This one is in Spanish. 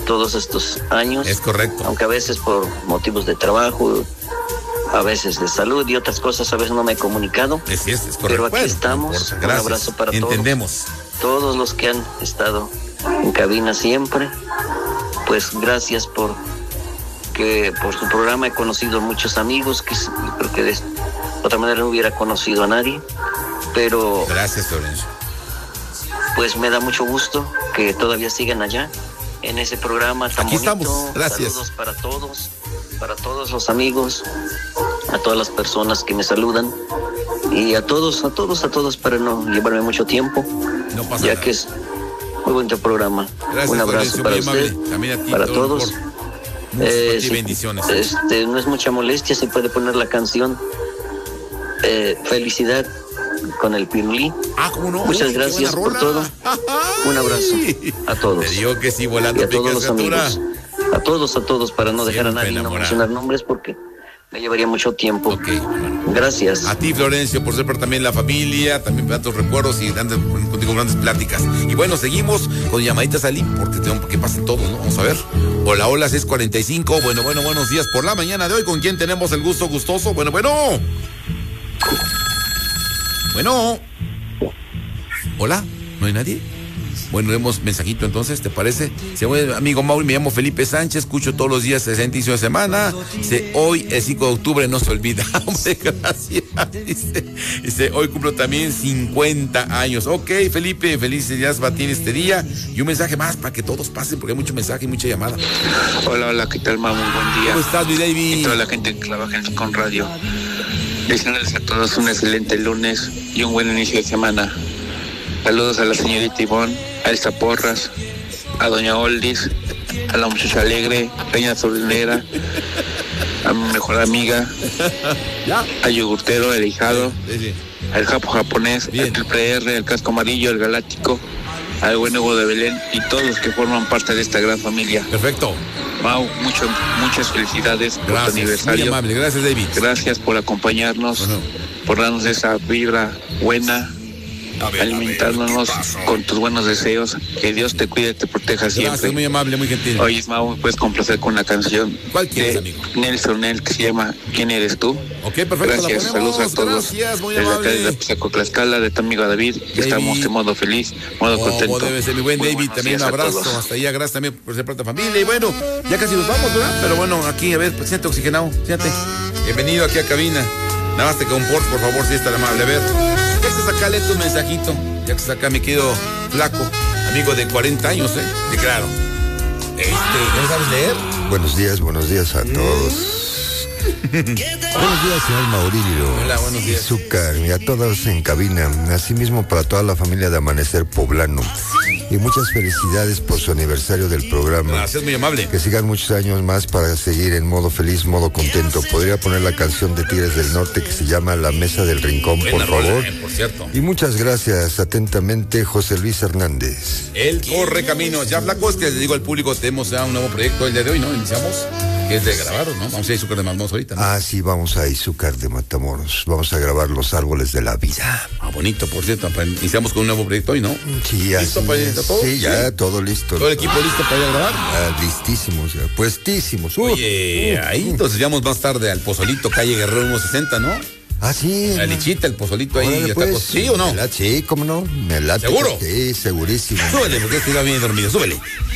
todos estos años. Es correcto. Aunque a veces por motivos de trabajo, a veces de salud y otras cosas, a veces no me he comunicado. Es correcto. Pero aquí estamos. No, un abrazo para Entendemos. Todos los que han estado en cabina siempre. Pues gracias por su programa. He conocido muchos amigos que creo que de otra manera no hubiera conocido a nadie. Pero gracias, Florencio. Pues me da mucho gusto que todavía sigan allá en ese programa tan Aquí bonito. Estamos. Gracias. Saludos para todos los amigos, a todas las personas que me saludan y a todos para no llevarme mucho tiempo. No pasa ya nada. Que es muy bonito programa. Gracias, un abrazo Florencio, para muy usted, amable. También a ti, para todos. Sí, bendiciones. No es mucha molestia, se puede poner la canción Felicidad con el Pirulí. ¿Cómo no? Muchas gracias por todo. Un abrazo a todos. Te digo que sí, volando y a todos los criatura. amigos. A todos, para no dejar a nadie no mencionar nombres porque me llevaría mucho tiempo. Bueno. Gracias. A ti, Florencio, por ser parte también la familia, también para tus recuerdos y contigo grandes pláticas. Y bueno, seguimos con llamaditas al porque tengo que pasen todos, ¿no? Vamos a ver. Hola, 6:45. Bueno, buenos días por la mañana de hoy. ¿Con quién tenemos el gusto gustoso? Bueno. Hola, ¿no hay nadie? Bueno, leemos mensajito entonces, ¿te parece? Amigo Mauri, me llamo Felipe Sánchez, escucho todos los días el inicio de semana. Hoy es 5 de octubre, no se olvida. Hombre, gracias. Dice, hoy cumplo también 50 años. Ok, Felipe, felicidades para ti en este día. Y un mensaje más para que todos pasen, porque hay mucho mensaje y mucha llamada. Hola, ¿qué tal, Mau? Buen día. ¿Cómo estás, mi David? Y toda la gente que trabaja en Con Radio. Deseándoles a todos un excelente lunes y un buen inicio de semana. Saludos a la señorita Ivonne, a Elsa Porras, a doña Oldis, a la muchacha alegre, Peña Solinera, a mi mejor amiga, a Yogurtero, el hijado, al Japo japonés, al Triple R, el Casco Amarillo, el Galáctico, al Buen Hugo de Belén y todos los que forman parte de esta gran familia. Perfecto. Mau, muchas felicidades por tu aniversario. Muy amable, gracias, David. Gracias por acompañarnos, por darnos esa vibra buena, alimentándonos con tus buenos deseos. Que Dios te cuide, te proteja siempre. Gracias, muy amable, muy gentil. Oye, Mau, puedes complacer con una canción. ¿Cuál quieres, amigo? Nelson Nel, que se llama ¿Quién eres tú? Ok, perfecto. Gracias, saludos a todos. Gracias, muy desde amable. acá de Pizaco Tlaxcala, de tu amigo David, que estamos de modo feliz, modo contento. Debe ser mi buen Muy David, también un abrazo. Hasta allá, gracias también por ser parte de la familia. Y bueno, ya casi nos vamos, ¿verdad? Pero bueno, aquí, a ver, siéntate oxigenado, siéntate. Bienvenido aquí a cabina. Nada más te comportes, por favor, si está amable. A ver, ya que estás acá, lee tu mensajito. Ya que estás acá, mi querido flaco, amigo de 40 años, ¿eh? Y claro. ¿No sabes leer? Buenos días a todos. Buenos días, señor Maurilio. Hola, buenos días. Azúcar, y a todos en cabina. Asimismo, para toda la familia de Amanecer Poblano. Y muchas felicidades por su aniversario del programa. Gracias, muy amable. Que sigan muchos años más para seguir en modo feliz, modo contento. Podría poner la canción de Tigres del Norte que se llama La Mesa del Rincón, Buena por favor. rola, por cierto. Y muchas gracias, atentamente, José Luis Hernández. Él corre camino. Ya, flaco, es que les digo al público, tenemos ya un nuevo proyecto el día de hoy, ¿no? Iniciamos, que es de grabaros, ¿no? Vamos a ir Izúcar de Matamoros ahorita, ¿no? Sí, vamos a Izúcar de Matamoros. Vamos a grabar Los Árboles de la Vida. Bonito, por cierto. Iniciamos con un nuevo proyecto hoy, ¿no? Sí, ¿Listo para ir todo? Sí, ya, todo listo. ¿Todo el equipo listo para ir a grabar? Listísimos, ya, puestísimos. Oye, ahí entonces vamos más tarde al Pozolito, calle Guerrero 160, ¿no? Sí. La lichita, el Pozolito ahí. Órale, pues, ¿Sí o no? Sí, cómo no. Me late. ¿Seguro? Sí, segurísimo. Súbele, porque estoy bien dormido, súbele.